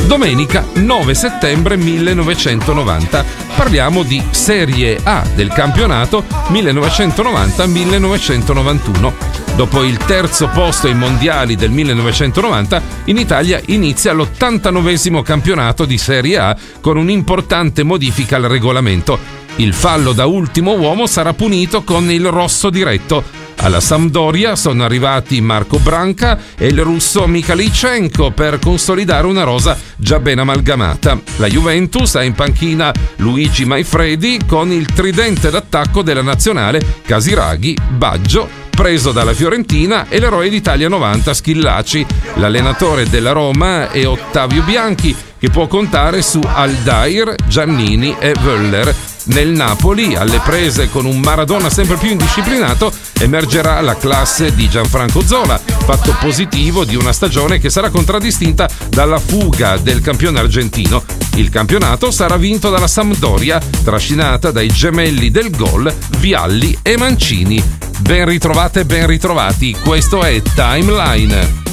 Domenica 9 settembre 1990. Parliamo di Serie A del campionato 1990-1991. Dopo il terzo posto ai mondiali del 1990, in Italia inizia l'89esimo campionato di Serie A con un'importante modifica al regolamento. Il fallo da ultimo uomo sarà punito con il rosso diretto. Alla Sampdoria sono arrivati Marco Branca e il russo Mikhailichenko per consolidare una rosa già ben amalgamata. La Juventus ha in panchina Luigi Maifredi con il tridente d'attacco della nazionale Casiraghi, Baggio, preso dalla Fiorentina, e l'eroe d'Italia 90 Schillaci. L'allenatore della Roma è Ottavio Bianchi, che può contare su Aldair, Giannini e Wöller. Nel Napoli, alle prese con un Maradona sempre più indisciplinato, emergerà la classe di Gianfranco Zola, fatto positivo di una stagione che sarà contraddistinta dalla fuga del campione argentino. Il campionato sarà vinto dalla Sampdoria, trascinata dai gemelli del gol Vialli e Mancini. Ben ritrovate e ben ritrovati, questo è Timeline.